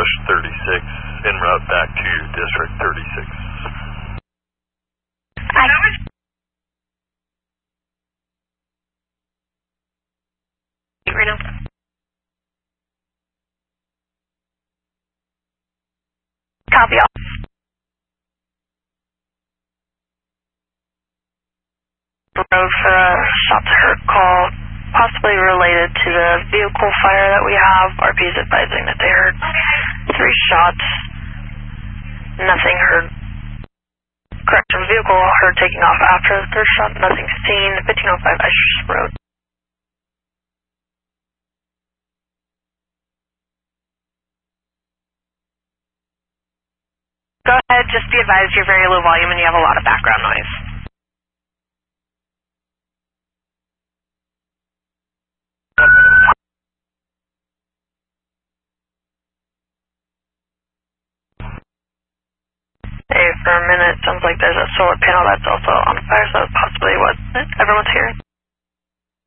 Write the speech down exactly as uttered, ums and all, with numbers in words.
Rush thirty-six, en route back to District thirty-six. I right now. Copy all. Road for a shot to hurt call, possibly related to the vehicle fire that we have. R P is advising that they heard three shots. Nothing heard. Correction, vehicle heard taking off after the third shot. Nothing seen. fifteen oh five Ice Road. Go ahead, just be advised you're very low volume and you have a lot of background noise. Hey, for a minute, sounds like there's a solar panel that's also on fire, so possibly what everyone's hearing.